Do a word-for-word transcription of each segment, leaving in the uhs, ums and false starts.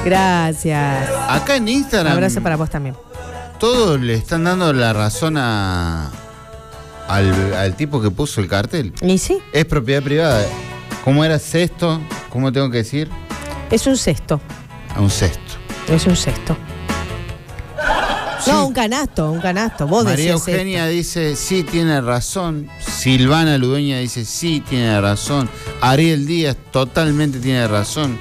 Gracias. Acá en Instagram. Un abrazo para vos también. Todos le están dando la razón a al, al tipo que puso el cartel. ¿Y sí? Es propiedad privada. ¿Cómo era cesto? ¿Cómo tengo que decir? Es un cesto. Un cesto. Es un cesto. Sí. No, un canasto, un canasto. Vos María decías Eugenia esto. dice, sí, tiene razón. Silvana Ludueña dice, sí, tiene razón. Ariel Díaz totalmente tiene razón.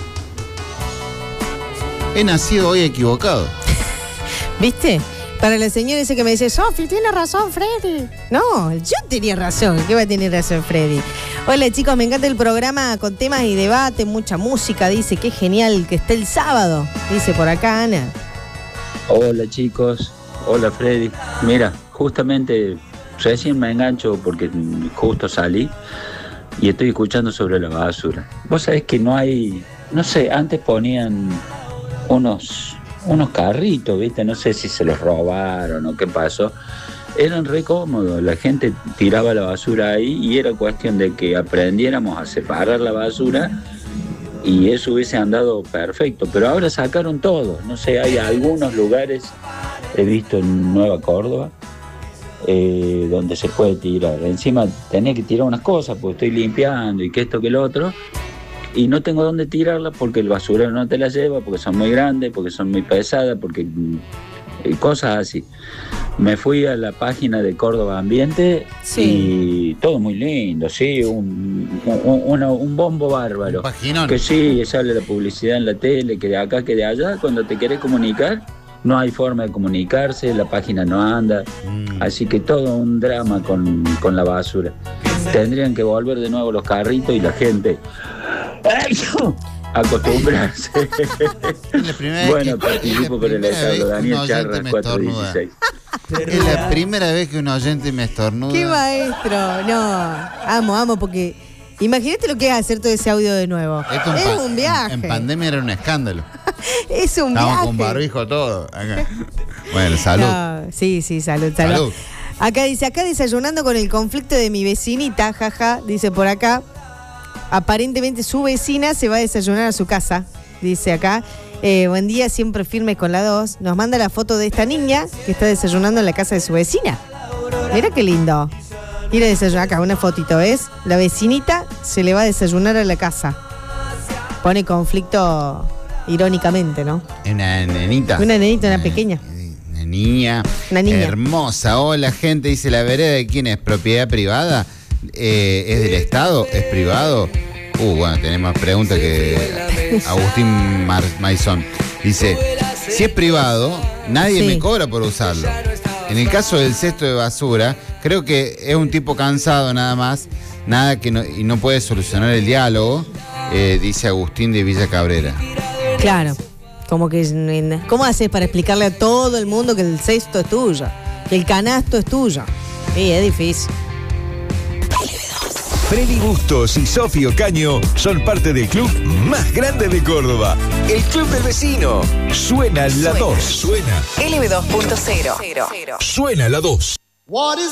He nacido hoy equivocado. ¿Viste? Para la señora ese que me dice, Sofi, tiene razón Freddy. No, yo tenía razón. ¿Qué va a tener razón Freddy? Hola chicos, me encanta el programa con temas y debate, mucha música. Dice, qué genial que esté el sábado. Dice por acá Ana. Hola chicos, hola Freddy. Mira, justamente recién me engancho porque justo salí y estoy escuchando sobre la basura. Vos sabés que no hay, no sé, antes ponían unos, unos carritos, ¿viste? No sé si se los robaron o qué pasó. Eran re cómodos, la gente tiraba la basura ahí y era cuestión de que aprendiéramos a separar la basura y eso hubiese andado perfecto, pero ahora sacaron todo, no sé, hay algunos lugares, he visto en Nueva Córdoba, eh, donde se puede tirar, encima tenés que tirar unas cosas, porque estoy limpiando y que esto que lo otro, y no tengo dónde tirarla porque el basurero no te la lleva, porque son muy grandes, porque son muy pesadas, porque y cosas así. Me fui a la página de Córdoba Ambiente sí. y todo muy lindo, sí, un, un, un, un bombo bárbaro. Un paginón. Que sí, sale la publicidad en la tele, que de acá, que de allá, cuando te querés comunicar, no hay forma de comunicarse, la página no anda, mm. así que todo un drama con, con la basura. Tendrían que volver de nuevo los carritos y la gente acostumbrarse. Bueno, participo con el estado Daniel Charras cuatro dieciséis. Es la primera vez que un oyente me estornuda. ¡Qué maestro! No, amo, amo, porque imagínate lo que es hacer todo ese audio de nuevo. Esto es pa- un viaje. En pandemia era un escándalo. Es un Estamos viaje. Estamos con barbijo todo. Acá. Bueno, salud. No, sí, sí, salud, salud. Salud. Acá dice, acá desayunando con el conflicto de mi vecinita, jaja, dice por acá. Aparentemente su vecina se va a desayunar a su casa, dice acá. Eh, buen día, siempre firmes con la dos. Nos manda la foto de esta niña que está desayunando en la casa de su vecina. Mira qué lindo. Ir a desayunar acá, una fotito, ¿ves? La vecinita se le va a desayunar a la casa. Pone conflicto irónicamente, ¿no? Una nenita. Una nenita, una pequeña. Una niña. Una niña. Hermosa. Hola, gente. Dice, ¿la vereda de quién es? ¿Propiedad privada? Eh, ¿Es del Estado? ¿Es privado? Uh, bueno, tenemos más preguntas que Agustín Mar- Maizón. Dice, si es privado, nadie sí. me cobra por usarlo. En el caso del cesto de basura, creo que es un tipo cansado nada más, nada que no, y no puede solucionar el diálogo, eh, dice Agustín de Villa Cabrera. Claro, como que, ¿cómo haces para explicarle a todo el mundo que el cesto es tuyo, que el canasto es tuyo? Sí, es difícil. Freddy Bustos y Sofi Ocaño son parte del club más grande de Córdoba, el Club del Vecino. Suena la dos. Suena. L B dos punto cero. Suena la dos.